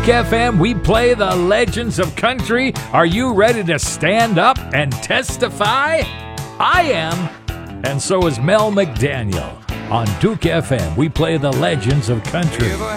FM, we play the legends of country. Are you ready to stand up and testify? I am, and so is Mel McDaniel. On Duke FM, we play the legends of country.